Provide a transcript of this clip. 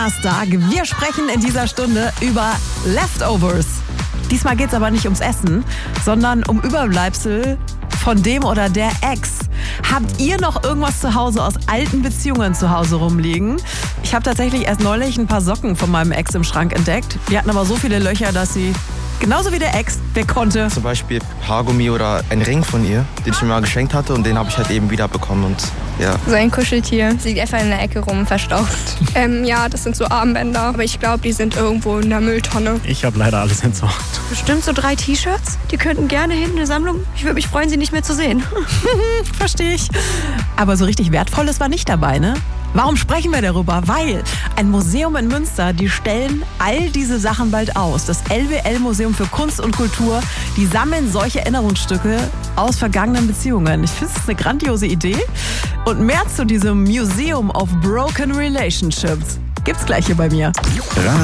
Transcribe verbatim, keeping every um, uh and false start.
Donnerstag. Wir sprechen in dieser Stunde über Leftovers. Diesmal geht es aber nicht ums Essen, sondern um Überbleibsel von dem oder der Ex. Habt ihr noch irgendwas zu Hause aus alten Beziehungen zu Hause rumliegen? Ich habe tatsächlich erst neulich ein paar Socken von meinem Ex im Schrank entdeckt. Die hatten aber so viele Löcher, dass sie genauso wie der Ex, wer konnte. Zum Beispiel Haargummi oder ein Ring von ihr, den ich mir mal geschenkt hatte und den habe ich halt eben wieder bekommen und ja. So ein Kuscheltier, sie liegt einfach in der Ecke rum, verstaubt. ähm, ja, das sind so Armbänder, aber ich glaube, die sind irgendwo in der Mülltonne. Ich habe leider alles entsorgt. Bestimmt so drei T-Shirts. Die könnten gerne hin in eine Sammlung. Ich würde mich freuen, sie nicht mehr zu sehen. Verstehe ich. Aber so richtig Wertvolles war nicht dabei, ne? Warum sprechen wir darüber? Weil ein Museum in Münster, die stellen all diese Sachen bald aus. Das L W L-Museum für Kunst und Kultur, die sammeln solche Erinnerungsstücke aus vergangenen Beziehungen. Ich finde es eine grandiose Idee. Und mehr zu diesem Museum of Broken Relationships gibt's gleich hier bei mir.